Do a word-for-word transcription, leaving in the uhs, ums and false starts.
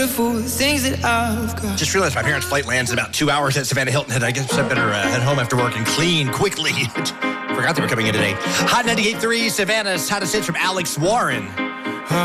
Things that I've got. Just realized my parents' flight lands in about two hours at Savannah Hilton, and I guess I better uh, head home after work and clean quickly. Forgot they were coming in today. Hot ninety-eight point three, Savannah's hottest hits from Alex Warren.